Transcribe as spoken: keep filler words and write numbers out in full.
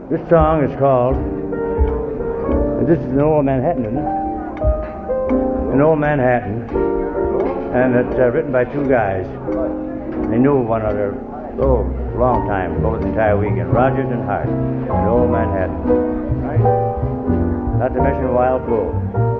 This song is called, this is an old Manhattan, isn't it? An old Manhattan, and it's uh, written by two guys. They knew one another, oh, long time, over the entire weekend. Rogers and Hart, an old Manhattan. Right? Not to mention Wild Bull.